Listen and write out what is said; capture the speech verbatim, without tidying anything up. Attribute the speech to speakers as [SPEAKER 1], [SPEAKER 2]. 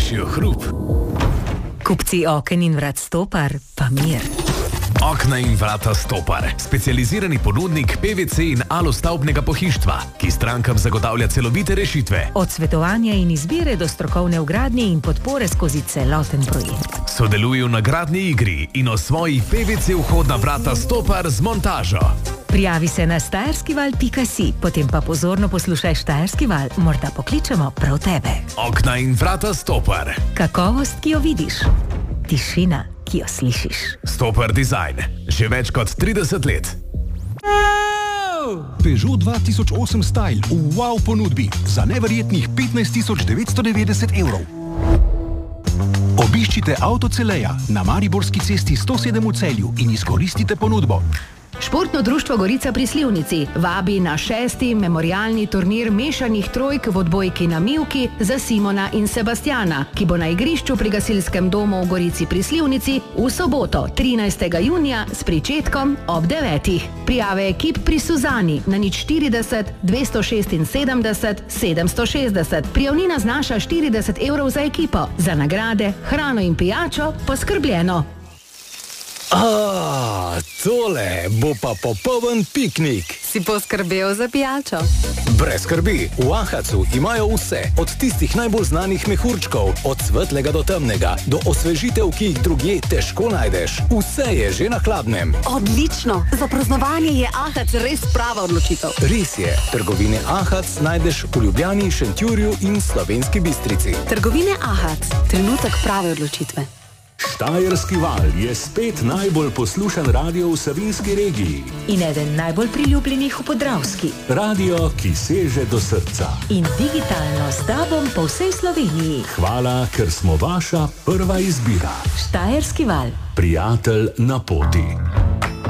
[SPEAKER 1] slišijo hrup.
[SPEAKER 2] Kupci oken in vrat Stopar, pa mir.
[SPEAKER 1] Okna in vrata Stopar, specializirani ponudnik P V C in alostavbnega pohištva, ki strankam zagotavlja celovite rešitve.
[SPEAKER 2] Od svetovanja in izbire do strokovne vgradnje in podpore skozi celoten projekt.
[SPEAKER 1] Sodeluje v nagradni igri in osvoji P V C vhodna vrata Stopar z montažo.
[SPEAKER 2] Prijavi se na štajerskival pika si, potem pa pozorno poslušaj Štajerski val, morda pokličemo prav tebe.
[SPEAKER 1] Okna in vrata Stopar.
[SPEAKER 2] Kakovost, ki jo vidiš. Tišina, ki jo slišiš.
[SPEAKER 1] Stopar Design. Že več kot trideset let.
[SPEAKER 3] Peugeot dva tisoč osem Style v wow ponudbi za neverjetnih petnajst tisoč devetsto devetdeset evrov. Obiščite Avtoceleja na Mariborski cesti sto sedem v Celju in izkoristite ponudbo.
[SPEAKER 4] Športno društvo Gorica pri Slivnici vabi na šesti memorialni turnir mešanih trojk v odbojki na mivki za Simona in Sebastjana, ki bo na igrišču pri gasilskem domu v Gorici pri Slivnici v soboto, trinajstega junija s pričetkom ob devetih. Prijave ekip pri Suzani na nič štirideset dvesto šestinsedemdeset sedemsto šestdeset. Prijavnina znaša štirideset evrov za ekipo. Za nagrade, hrano in pijačo poskrbljeno.
[SPEAKER 5] A, tole bo pa popoln piknik.
[SPEAKER 6] Si poskrbel za pijačo?
[SPEAKER 5] Brez skrbi, v Ahacu imajo vse, od tistih najbolj znanih mehurčkov, od svetlega do temnega, do osvežitev, ki jih drugje težko najdeš. Vse je že na hladnem.
[SPEAKER 6] Odlično, za praznovanje je Ahac res prava odločitev.
[SPEAKER 5] Res je, trgovine Ahac najdeš v Ljubljani, Šentjurju in Slovenski Bistrici.
[SPEAKER 6] Trgovine Ahac, trenutek prave odločitve.
[SPEAKER 7] Štajerski val je spet najbolj poslušan radio v Savinjski regiji.
[SPEAKER 2] In eden najbolj priljubljenih v Podravski.
[SPEAKER 7] Radio, ki seže do srca.
[SPEAKER 2] In digitalno s tabom po vsej Sloveniji.
[SPEAKER 7] Hvala, ker smo vaša prva izbira.
[SPEAKER 2] Štajerski val.
[SPEAKER 7] Prijatelj na poti.